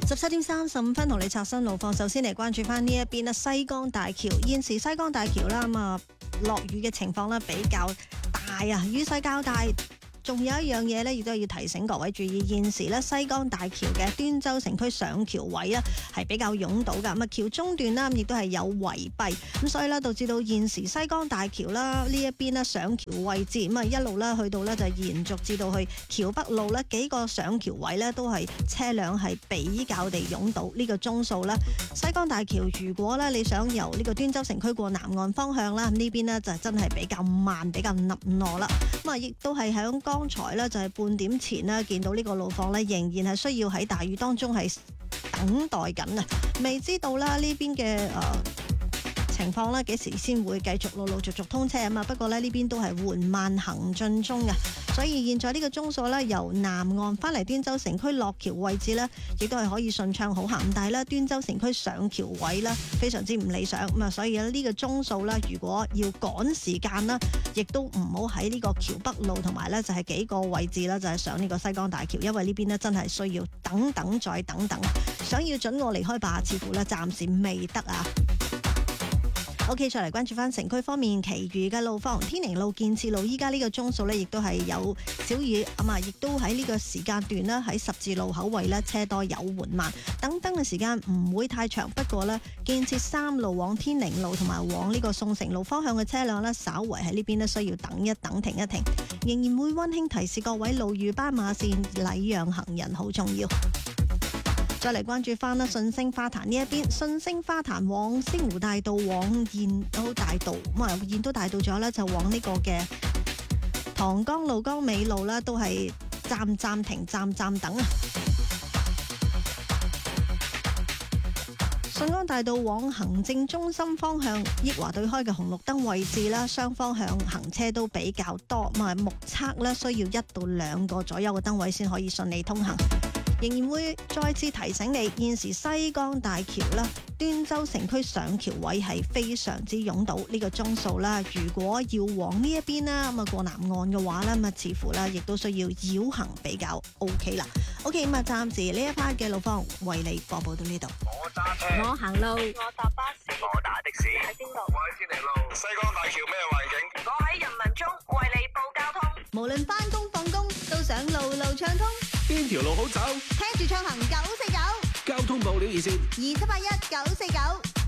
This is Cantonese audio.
17:35同你刷新路況。首先嚟關注翻呢一邊啦，西江大橋現時西江大橋啦，落雨嘅情況咧比較大啊，雨勢較大。仲有一樣嘢咧，亦都要提醒各位注意，現時咧西江大橋嘅端州城區上橋位啊，係比較擁堵噶。橋中段啦，亦都係有圍蔽，咁所以咧導致到現時西江大橋啦呢一邊咧上橋位置一路咧去到咧就延續至到去橋北路咧幾個上橋位咧都係車輛係比較地擁堵。呢個鐘數咧，西江大橋如果咧你想由呢個端州城區過南岸方向啦，呢邊咧就真係比較慢，比較密挪啦。亦都係響剛才咧就係半點前咧見到呢個路況咧仍然係需要喺大雨當中係等待緊啊，未知道啦呢邊嘅情況咧幾時先會繼續陸續通車啊嘛。不過咧呢邊都係緩慢行進中嘅，所以現在呢個鐘數咧由南岸翻嚟端州城區落橋位置咧亦都係可以順暢好行，但係咧端州城區上橋位咧非常之唔理想咁啊，所以呢個鐘數咧如果要趕時間啦，亦都唔好喺呢個橋北路同埋咧就係幾個位置啦，就係上呢個西江大橋，因為呢邊咧真係需要等再等，想要準我離開吧，似乎咧暫時未得啊。OK， 再嚟關注翻城區方面其餘嘅路況。天寧路、建設路依家呢個鐘數呢，亦都係有小雨亦都喺呢個時間段呢，喺十字路口位呢，車多有緩慢，等嘅時間唔會太長。不過呢，建設3路往天寧路同埋往呢個宋城路方向嘅車輛呢，稍為喺呢邊呢需要等一等，停一停。仍然會溫馨提示各位，路遇斑馬線禮讓行人好重要。再嚟關注翻啦，順星花壇呢一邊，順星花壇往星湖大道往燕都大道，燕都大道咗呢，就往呢個嘅塘江路、江尾路啦，都係站停站等啊。順安大道往行政中心方向益華對開嘅紅綠燈位置啦，雙方向行車都比較多，目測咧需要1到2個左右嘅燈位先可以順利通行。仍然會再次提醒你，現時西江大橋啦、端州城區上橋位係非常之擁堵。呢個鐘數啦，如果要往呢一邊啦，過南岸嘅話咧，似乎咧亦都需要繞行比較 OK 啦。OK， 暫時呢一 part 嘅路況為你播報到呢度。 我揸車， 我行路， 我搭巴士， 我打的士。 喺邊度？ 我喺天寧路。西江大橋咩環境？ 我喺人民中為你報交通。 無論返工放工，都想路暢通。 邊條路好走？ 聽住暢行949， 交通報料熱線 2781 949。